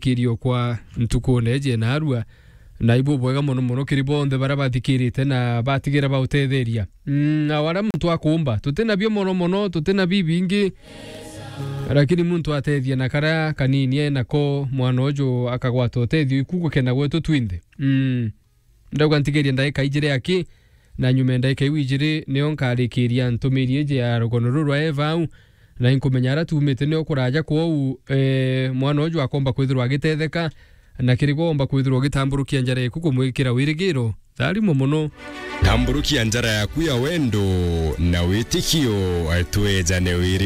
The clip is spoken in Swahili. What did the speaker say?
guthikirio kwa ntukune je na arua na ibu bwega muno kiri bonde bara bathikirite na batigira bautetheria na wala mtu akumba tutena bio muno tutena bibingi lakini muntu atethia na kara kanini nako mwana ojo akagwata utethio ikugo kena gwetu twinde ndauga ntigeria ndaika ijire aki na nyume ndaika iwijire neo nkarikiria ntumirie je ya rogono rwa evau na inkumenya ara tumite ne okuraja kwou mwana ojo akomba kwithirwa agitetheka na kirigomba kwithirwa gitamburukia njara yaku kumwikira wirigiro thari muno tamburukia njara yaku ya wendo na witikio atwejane wiri